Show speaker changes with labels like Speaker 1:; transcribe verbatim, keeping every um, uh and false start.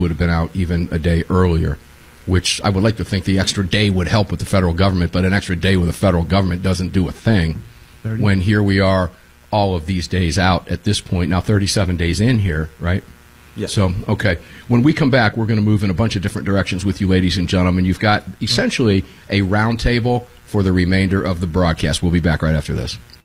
Speaker 1: would have been out even a day earlier, which I would like to think the extra day would help with the federal government, but an extra day with the federal government doesn't do a thing thirty when here we are all of these days out at this point, now thirty-seven days in here, right?
Speaker 2: Yes.
Speaker 1: So, okay. When we come back, we're going to move in a bunch of different directions with you, ladies and gentlemen. You've got essentially a roundtable for the remainder of the broadcast. We'll be back right after this.